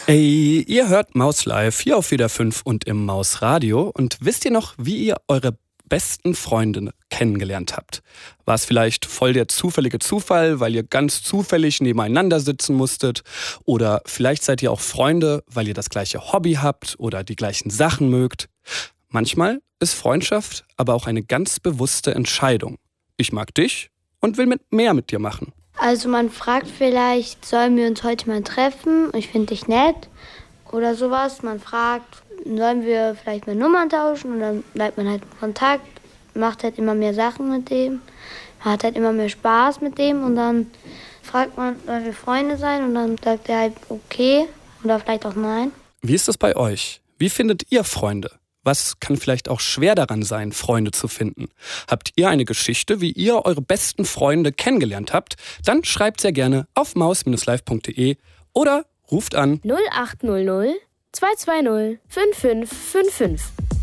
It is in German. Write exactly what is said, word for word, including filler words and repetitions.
Ey, ihr hört Maus Live hier auf W D R fünf und im Maus Radio. Und wisst ihr noch, wie ihr eure besten Freunde kennengelernt habt? War es vielleicht voll der zufällige Zufall, weil ihr ganz zufällig nebeneinander sitzen musstet? Oder vielleicht seid ihr auch Freunde, weil ihr das gleiche Hobby habt oder die gleichen Sachen mögt? Manchmal ist Freundschaft aber auch eine ganz bewusste Entscheidung. Ich mag dich und will mit mehr mit dir machen. Also man fragt vielleicht, sollen wir uns heute mal treffen? Ich finde dich nett oder sowas. Man fragt, sollen wir vielleicht mal Nummern tauschen? Und dann bleibt man halt in Kontakt, macht halt immer mehr Sachen mit dem, hat halt immer mehr Spaß mit dem und dann fragt man, sollen wir Freunde sein? Und dann sagt er halt okay oder vielleicht auch nein. Wie ist es bei euch? Wie findet ihr Freunde? Was kann vielleicht auch schwer daran sein, Freunde zu finden? Habt ihr eine Geschichte, wie ihr eure besten Freunde kennengelernt habt? Dann schreibt sehr gerne auf maus Bindestrich live punkt de oder ruft an null acht null null zwei zwei null fünf fünf fünf fünf.